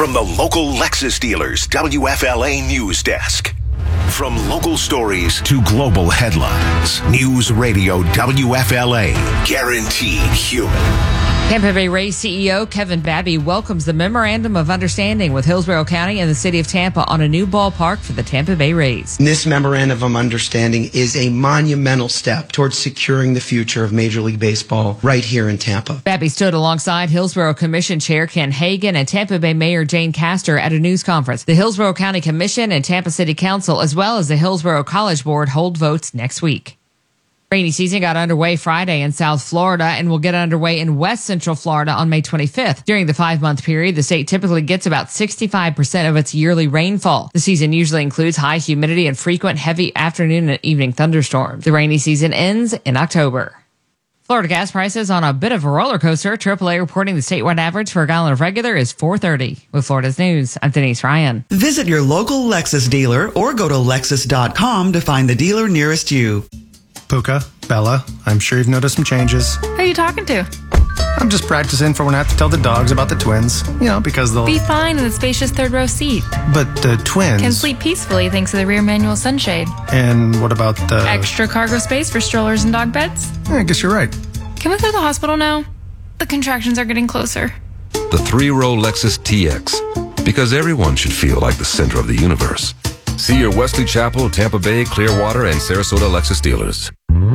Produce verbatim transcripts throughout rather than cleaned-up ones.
From the local Lexus dealers, W F L A News Desk. From local stories to global headlines, News Radio W F L A, guaranteed human. Tampa Bay Rays C E O Kevin Babby welcomes the Memorandum of Understanding with Hillsborough County and the City of Tampa on a new ballpark for the Tampa Bay Rays. This Memorandum of Understanding is a monumental step towards securing the future of Major League Baseball right here in Tampa. Babby stood alongside Hillsborough Commission Chair Ken Hagan and Tampa Bay Mayor Jane Castor at a news conference. The Hillsborough County Commission and Tampa City Council, as well as the Hillsborough College Board, hold votes next week. Rainy season got underway Friday in South Florida and will get underway in West Central Florida on May twenty-fifth. During the five-month period, the state typically gets about sixty-five percent of its yearly rainfall. The season usually includes high humidity and frequent heavy afternoon and evening thunderstorms. The rainy season ends in October. Florida gas prices on a bit of a roller coaster. triple A reporting the statewide average for a gallon of regular is four thirty. With Florida's News, I'm Denise Ryan. Visit your local Lexus dealer or go to Lexus dot com to find the dealer nearest you. Puka, Bella, I'm sure you've noticed some changes. Who are you talking to? I'm just practicing for when I have to tell the dogs about the twins. You know, because they'll... Be fine in the spacious third row seat. But the twins... Can sleep peacefully thanks to the rear manual sunshade. And what about the... Extra cargo space for strollers and dog beds? Yeah, I guess you're right. Can we go to the hospital now? The contractions are getting closer. The three-row Lexus T X. Because everyone should feel like the center of the universe. See your Wesley Chapel, Tampa Bay, Clearwater, and Sarasota Lexus dealers.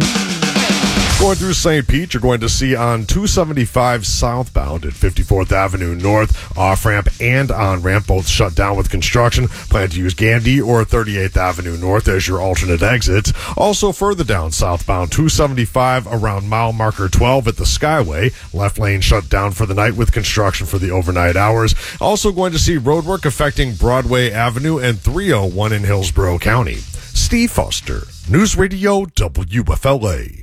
Going through Saint Pete, you're going to see on two seventy-five southbound at fifty-fourth Avenue North, off-ramp and on-ramp, both shut down with construction. Plan to use Gandy or thirty-eighth Avenue North as your alternate exits. Also further down southbound two seventy-five around mile marker twelve at the Skyway. Left lane shut down for the night with construction for the overnight hours. Also going to see roadwork affecting Broadway Avenue and three oh one in Hillsborough County. Steve Foster, News Radio W F L A.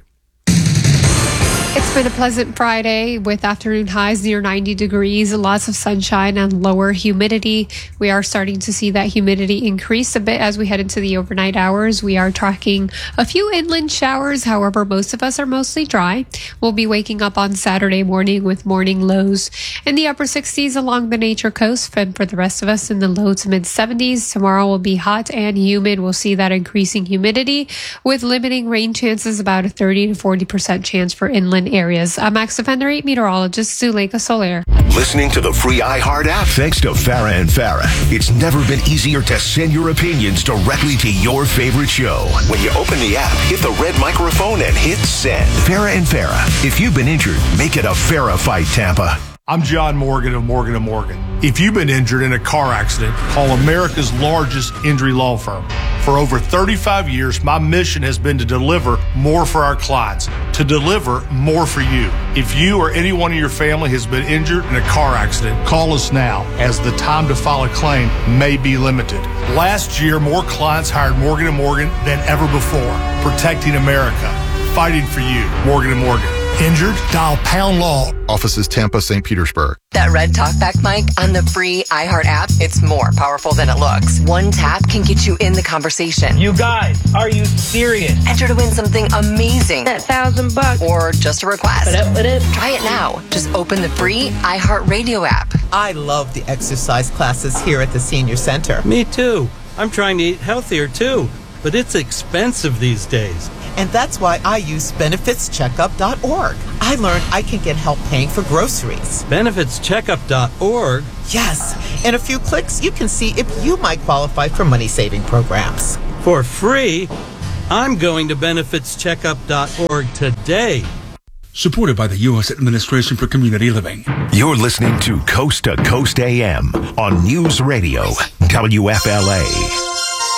It's been a pleasant Friday with afternoon highs near ninety degrees, lots of sunshine and lower humidity. We are starting to see that humidity increase a bit as we head into the overnight hours. We are tracking a few inland showers. However, most of us are mostly dry. We'll be waking up on Saturday morning with morning lows in the upper sixties along the Nature Coast, and for the rest of us in the low to mid seventies. Tomorrow will be hot and humid. We'll see that increasing humidity with limiting rain chances, about a thirty to forty percent chance for inland areas. I'm Max Defender eight meteorologist Zuleika Soler. Listening to the free iHeart app thanks to Farah and Farah. It's never been easier to send your opinions directly to your favorite show. When you open the app, hit the red microphone and hit send. Farah and Farah. If you've been injured, make it a Farah fight, Tampa. I'm John Morgan of Morgan and Morgan. If you've been injured in a car accident, call America's largest injury law firm. For over thirty-five years, my mission has been to deliver more for our clients, to deliver more for you. If you or anyone in your family has been injured in a car accident, call us now, as the time to file a claim may be limited. Last year, more clients hired Morgan and Morgan than ever before, protecting America, fighting for you. Morgan and Morgan. Injured? Dial Pound Law. Offices Tampa, Saint Petersburg. That red talkback mic on the free iHeart app, it's more powerful than it looks. One tap can get you in the conversation. You guys, are you serious? Enter to win something amazing. That thousand bucks. Or just a request. What up, what up? Try it now. Just open the free iHeart Radio app. I love the exercise classes here at the Senior Center. Me too. I'm trying to eat healthier too, but it's expensive these days. And that's why I use benefits checkup dot org. I learned I can get help paying for groceries. benefits checkup dot org? Yes. In a few clicks, you can see if you might qualify for money-saving programs. For free? I'm going to benefits checkup dot org today. Supported by the U S Administration for Community Living. You're listening to Coast to Coast A M on News Radio W F L A.